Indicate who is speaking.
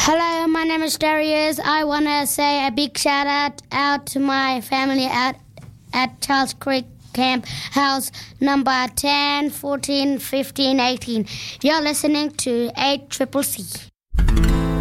Speaker 1: Hello, my name is Darius. I want to say a big shout out to my family out at Charles Creek Camp House number 10, 14, 15, 18. You're listening to 8CCC.